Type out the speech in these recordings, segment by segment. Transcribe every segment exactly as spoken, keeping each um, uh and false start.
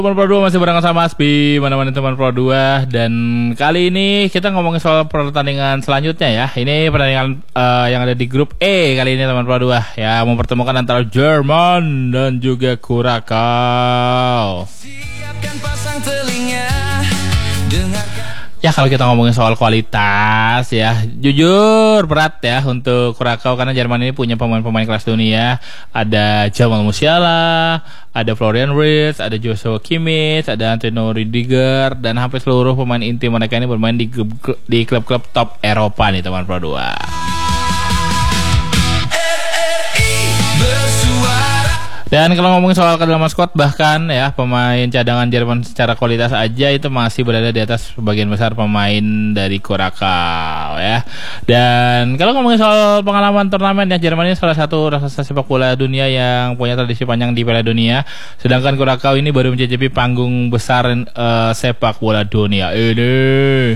Teman Pro dua masih barengan sama Aspi, mana-mana teman Pro dua. Dan kali ini kita ngomongin soal pertandingan selanjutnya ya. Ini pertandingan uh, yang ada di grup E kali ini teman Pro dua ya, mempertemukan antara Jerman dan juga Kurakau. Siapkan pasang telinga, dengarkan. Ya kalau kita ngomongin soal kualitas ya, jujur berat ya untuk Kurakau karena Jerman ini punya pemain-pemain kelas dunia. Ada Jamal Musiala, ada Florian Wirtz, ada Joshua Kimmich, ada Antonio Rudiger, dan hampir seluruh pemain inti mereka ini bermain di di klub-klub top Eropa nih teman Pro dua. Dan kalau ngomongin soal kedalaman squad, bahkan ya pemain cadangan Jerman secara kualitas aja itu masih berada di atas sebagian besar pemain dari Kurakau ya. Dan kalau ngomongin soal pengalaman turnamen ya, Jerman ini salah satu raksasa sepak bola dunia yang punya tradisi panjang di Piala Dunia. Sedangkan Kurakau ini baru mencicipi panggung besar uh, sepak bola dunia ini.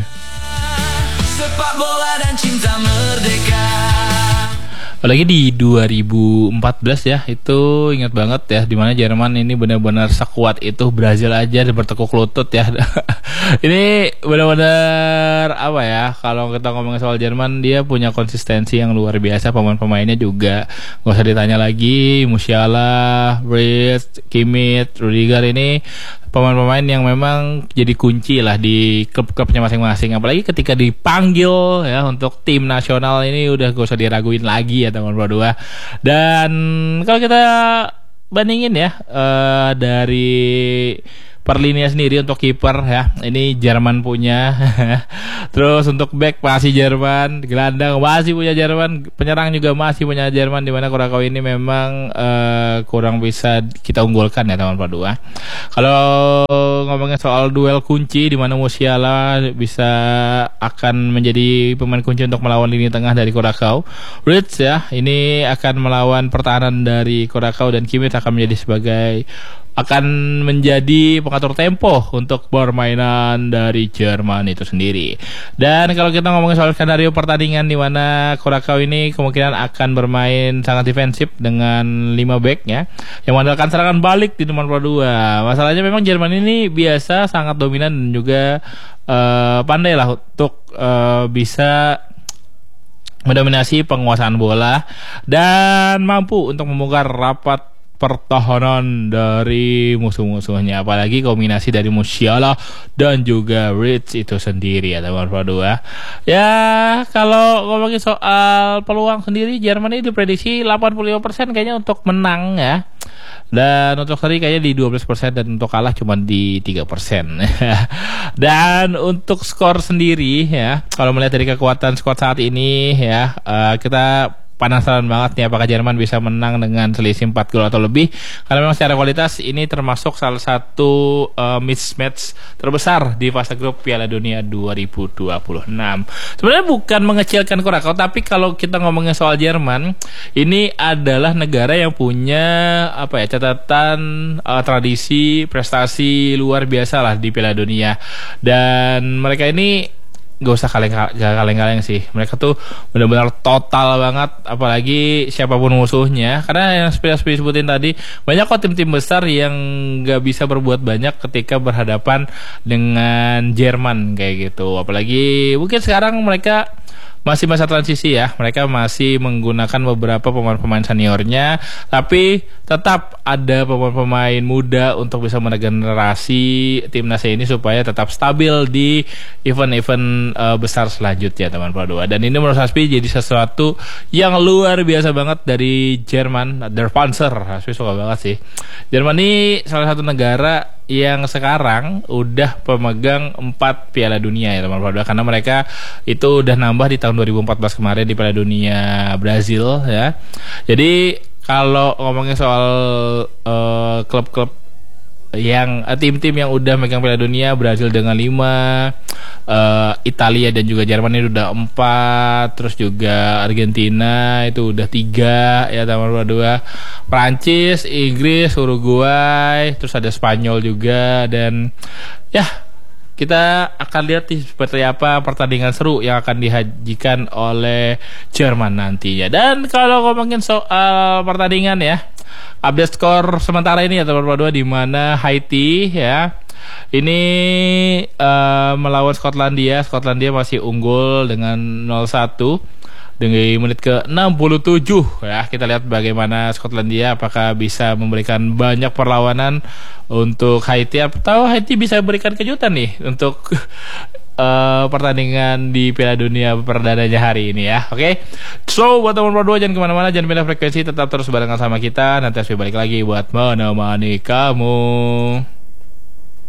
Sepak bola dan cinta merdeka. Apalagi di dua ribu empat belas ya, itu ingat banget ya, dimana Jerman ini benar-benar sekuat itu Brazil aja bertekuk lutut ya. Ini benar-benar apa ya, kalau kita ngomongin soal Jerman, dia punya konsistensi yang luar biasa. Pemain-pemainnya juga gak usah ditanya lagi, Musiala, Wirtz, Kimmich, Rudiger ini pemain-pemain yang memang jadi kunci lah di klub-klubnya masing-masing. Apalagi ketika dipanggil ya untuk tim nasional ini udah gak usah diraguin lagi ya teman Pro dua. Dan kalau kita bandingin ya uh, dari perlinian sendiri untuk kiper ya, ini Jerman punya. Terus untuk back masih Jerman, gelandang masih punya Jerman, penyerang juga masih punya Jerman, di mana Kurakau ini memang uh, kurang bisa kita unggulkan ya teman Pro dua. Kalau ngomongin soal duel kunci, di mana Musiala bisa akan menjadi pemain kunci untuk melawan lini tengah dari Kurakau. Wirtz ya, ini akan melawan pertahanan dari Kurakau, dan Kimmich akan menjadi sebagai akan menjadi pengatur tempo untuk permainan dari Jerman itu sendiri. Dan kalau kita ngomongin soal skenario pertandingan, di mana Kurakau ini kemungkinan akan bermain sangat defensif dengan lima back ya, yang mengandalkan serangan balik di teman Pro dua. Masalahnya memang Jerman ini biasa sangat dominan dan juga uh, pandai lah untuk uh, bisa mendominasi penguasaan bola dan mampu untuk membongkar rapat pertahanan dari musuh-musuhnya, apalagi kombinasi dari Musiala dan juga Wirtz itu sendiri ya teman Pro dua. Ya kalau ngomongin soal peluang sendiri, Jerman ini diprediksi delapan puluh lima persen kayaknya untuk menang ya. Dan untuk seri kayaknya di dua belas persen, dan untuk kalah cuma di tiga persen. Dan untuk skor sendiri ya, kalau melihat dari kekuatan skor saat ini ya, uh, kita penasaran banget nih apakah Jerman bisa menang dengan selisih empat gol atau lebih, karena memang secara kualitas ini termasuk salah satu uh, mismatch terbesar di fase grup Piala Dunia dua ribu dua puluh enam. Sebenarnya bukan mengecilkan Kurakau, tapi kalau kita ngomongin soal Jerman, ini adalah negara yang punya apa ya, catatan uh, tradisi prestasi luar biasa lah di Piala Dunia. Dan mereka ini gak usah kaleng-kaleng sih, mereka tuh benar-benar total banget, apalagi siapapun musuhnya. Karena yang seperti disebutin tadi, banyak kok tim-tim besar yang gak bisa berbuat banyak ketika berhadapan dengan Jerman kayak gitu. Apalagi mungkin sekarang mereka masih masa transisi ya, mereka masih menggunakan beberapa pemain-pemain seniornya, tapi tetap ada pemain-pemain muda untuk bisa meregenerasi timnas ini supaya tetap stabil di event-event uh, besar selanjutnya teman Pro dua. Dan ini menurut Hasbi jadi sesuatu yang luar biasa banget dari Jerman, Der Panzer. Hasbi suka banget sih. Jerman ini salah satu negara yang sekarang udah pemegang empat Piala Dunia ya teman Pro dua, karena mereka itu udah nambah di tahun dua ribu empat belas kemarin di Piala Dunia Brazil ya. Jadi kalau ngomongin soal uh, klub-klub yang uh, tim-tim yang udah megang Piala Dunia, Brazil dengan lima, uh, Italia dan juga Jerman itu udah empat, terus juga Argentina itu udah tiga ya teman Pro dua, Prancis, Inggris, Uruguay, terus ada Spanyol juga, dan ya kita akan lihat nih seperti apa pertandingan seru yang akan dihajikan oleh Jerman nantinya. Dan kalau ngomongin soal pertandingan ya, update skor sementara ini ya teman-teman dua, di mana Haiti ya ini uh, melawan Skotlandia. Skotlandia masih unggul dengan nol satu di menit ke enam puluh tujuh ya. Kita lihat bagaimana Skotlandia apakah bisa memberikan banyak perlawanan untuk Haiti, atau Haiti bisa berikan kejutan nih untuk uh, pertandingan di Piala Dunia perdananya hari ini ya. Oke, okay? So buat teman-teman berdua jangan kemana-mana, jangan pindah frekuensi, tetap terus barengan sama kita. Nanti saya balik lagi buat menemani kamu.